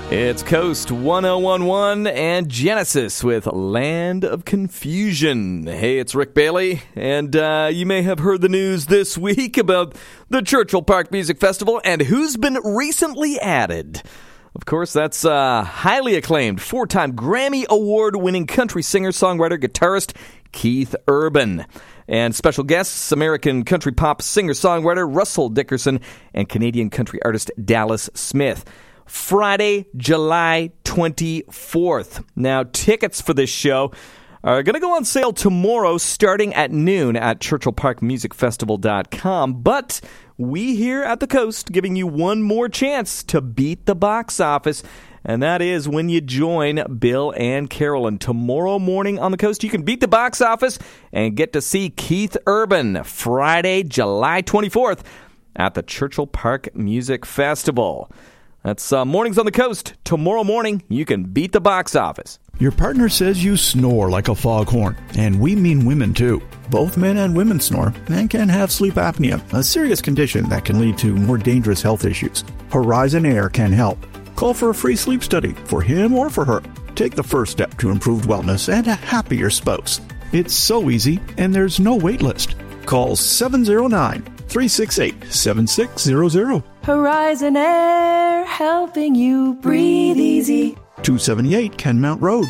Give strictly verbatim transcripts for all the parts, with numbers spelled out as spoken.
It's Coast one oh one point one and Genesis with Land of Confusion. Hey, it's Rick Bailey, and uh, you may have heard the news this week about the Churchill Park Music Festival and who's been recently added. Of course, that's uh, highly acclaimed four-time Grammy Award-winning country singer, songwriter, guitarist Keith Urban. And special guests, American country pop singer-songwriter Russell Dickerson and Canadian country artist Dallas Smith. Friday, July twenty-fourth. Now, tickets for this show are going to go on sale tomorrow starting at noon at churchill park music festival dot com. But we here at the Coast giving you one more chance to beat the box office, and that is when you join Bill and Carolyn. Tomorrow morning on the Coast, you can beat the box office and get to see Keith Urban Friday, July twenty-fourth at the Churchill Park Music Festival. That's uh, Mornings on the Coast. Tomorrow morning, you can beat the box office. Your partner says you snore like a foghorn, and we mean women too. Both men and women snore and can have sleep apnea, a serious condition that can lead to more dangerous health issues. Horizon Air can help. Call for a free sleep study for him or for her. Take the first step to improved wellness and a happier spouse. It's so easy, and there's no wait list. Call seven oh nine, three six eight, seven six zero zero. Horizon Air, helping you breathe easy. two seventy-eight Kenmount Road.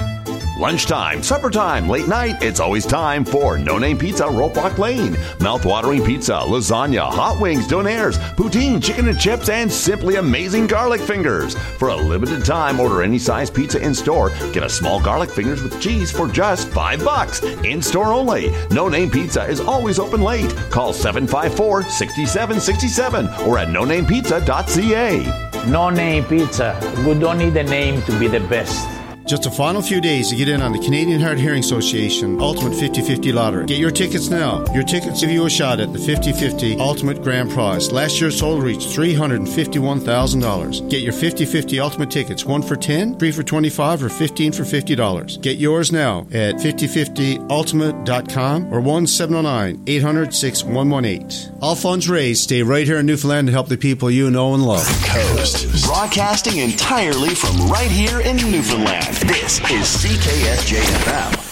Lunchtime, supper time, late night, it's always time for No Name Pizza, Rope Walk Lane. Mouth-watering pizza, lasagna, hot wings, donaires, poutine, chicken and chips, and simply amazing garlic fingers. For a limited time, order any size pizza in-store. Get a small garlic fingers with cheese for just five bucks. In-store only. No Name Pizza is always open late. Call seven five four, six seven six seven or at no name pizza dot c a. No Name Pizza. We don't need a name to be the best. Just a final few days to get in on the Canadian Hard Hearing Association Ultimate fifty fifty Lottery. Get your tickets now. Your tickets give you a shot at the fifty fifty Ultimate Grand Prize. Last year's total reached three hundred fifty-one thousand dollars. Get your fifty fifty Ultimate tickets, one for ten, three for twenty-five, or fifteen for fifty dollars. Get yours now at fifty fifty ultimate dot com or one seven zero nine, eight hundred, six one one eight. All funds raised stay right here in Newfoundland to help the people you know and love. Coast, broadcasting entirely from right here in Newfoundland. This is C K S J F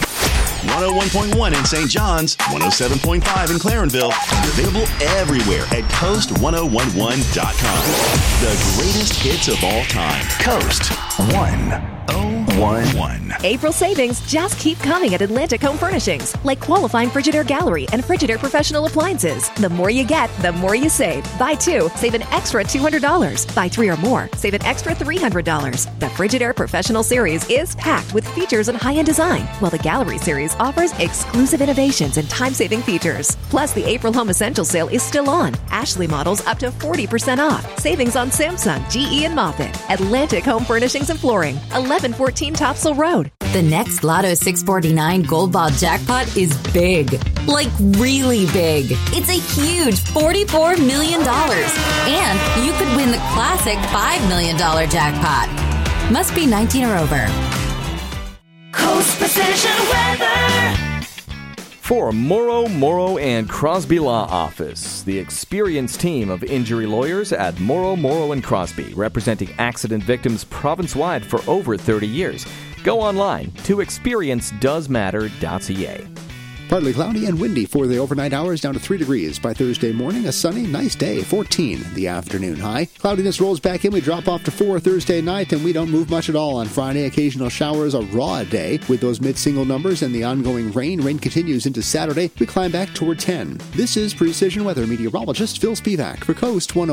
M. one oh one point one in Saint John's, one oh seven point five in Clarenville, and available everywhere at coast ten eleven dot com. The greatest hits of all time. Coast one oh one one. April savings just keep coming at Atlantic Home Furnishings, like qualifying Frigidaire Gallery and Frigidaire Professional Appliances. The more you get, the more you save. Buy two, save an extra two hundred dollars. Buy three or more, save an extra three hundred dollars. The Frigidaire Professional Series is packed with features and high-end design, while the Gallery Series offers exclusive innovations and time-saving features. Plus, the April Home Essentials sale is still on. Ashley models up to forty percent off. Savings on Samsung, G E, and Moffett. Atlantic Home Furnishings and Flooring, eleven fourteen Topsail Road. The next Lotto six forty-nine Gold Ball jackpot is big. Like really big. It's a huge forty-four million dollars. And you could win the classic five million dollars jackpot. Must be nineteen or over. Coast Precision Weather. For Morrow, Morrow, and Crosby Law Office, the experienced team of injury lawyers at Morrow, Morrow, and Crosby, representing accident victims province-wide for over thirty years. Go online to experience does matter dot c a. Partly cloudy and windy for the overnight hours, down to three degrees. By Thursday morning, a sunny, nice day, fourteen the afternoon high. Cloudiness rolls back in. We drop off to four Thursday night, and we don't move much at all on Friday. Occasional showers, a raw day with those mid-single numbers and the ongoing rain. Rain continues into Saturday. We climb back toward ten. This is Precision Weather meteorologist Phil Spivak for Coast one oh